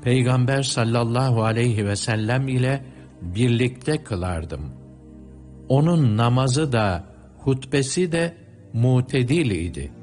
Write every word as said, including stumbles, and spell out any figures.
Peygamber sallallahu aleyhi ve sellem ile birlikte kılardım. Onun namazı da, hutbesi de mutedil idi.